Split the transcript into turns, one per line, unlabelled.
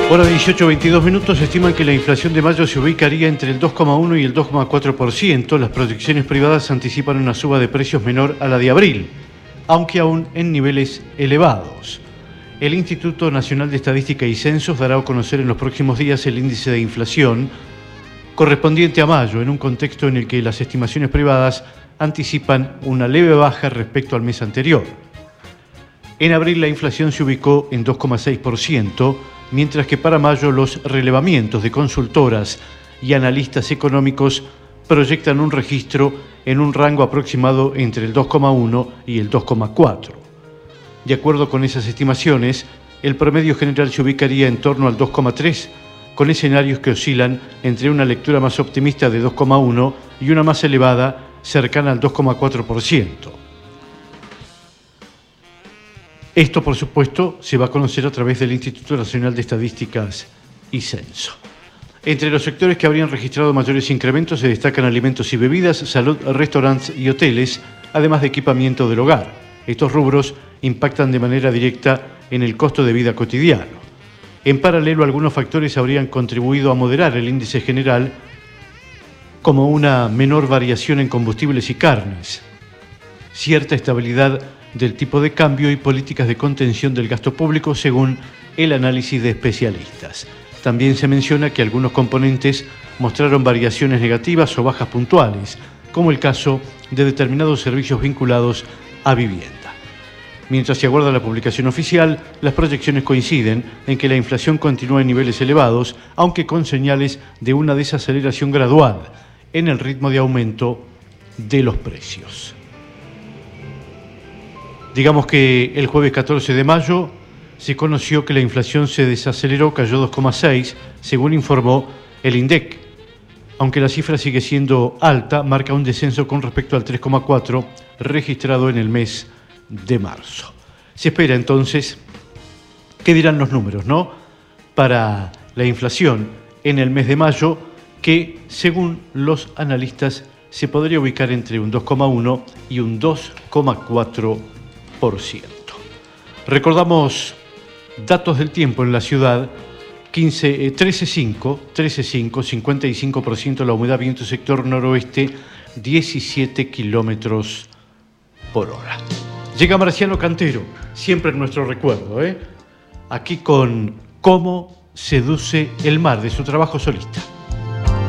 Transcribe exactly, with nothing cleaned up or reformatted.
Hora dieciocho veintidós minutos, estiman que la inflación de mayo se ubicaría entre el dos coma uno y el dos coma cuatro por ciento. Las proyecciones privadas anticipan una suba de precios menor a la de abril, aunque aún en niveles elevados. El Instituto Nacional de Estadística y Censos dará a conocer en los próximos días el índice de inflación correspondiente a mayo, en un contexto en el que las estimaciones privadas anticipan una leve baja respecto al mes anterior. En abril la inflación se ubicó en dos coma seis por ciento, mientras que para mayo los relevamientos de consultoras y analistas económicos proyectan un registro en un rango aproximado entre el dos coma uno y el dos coma cuatro. De acuerdo con esas estimaciones, el promedio general se ubicaría en torno al dos coma tres, con escenarios que oscilan entre una lectura más optimista de dos coma uno y una más elevada cercana al dos coma cuatro por ciento. Esto, por supuesto, se va a conocer a través del Instituto Nacional de Estadísticas y Censo. Entre los sectores que habrían registrado mayores incrementos se destacan alimentos y bebidas, salud, restaurantes y hoteles, además de equipamiento del hogar. Estos rubros impactan de manera directa en el costo de vida cotidiano. En paralelo, algunos factores habrían contribuido a moderar el índice general, como una menor variación en combustibles y carnes, cierta estabilidad del tipo de cambio y políticas de contención del gasto público, según el análisis de especialistas. También se menciona que algunos componentes mostraron variaciones negativas o bajas puntuales, como el caso de determinados servicios vinculados a vivienda. Mientras se aguarda la publicación oficial, las proyecciones coinciden en que la inflación continúa en niveles elevados, aunque con señales de una desaceleración gradual en el ritmo de aumento de los precios. Digamos que el jueves catorce de mayo se conoció que la inflación se desaceleró, cayó dos coma seis, según informó el INDEC. Aunque la cifra sigue siendo alta, marca un descenso con respecto al tres coma cuatro registrado en el mes de marzo. Se espera entonces, ¿qué dirán los números, no? Para la inflación en el mes de mayo, que según los analistas se podría ubicar entre un dos coma uno y un dos coma cuatro por ciento. Recordamos datos del tiempo en la ciudad: quince, trece coma cinco, trece coma cinco, cincuenta y cinco por ciento la humedad, viento sector noroeste, diecisiete kilómetros por hora. Llega Marciano Cantero, siempre en nuestro recuerdo, ¿eh? Aquí con Cómo seduce el mar, de su trabajo solista.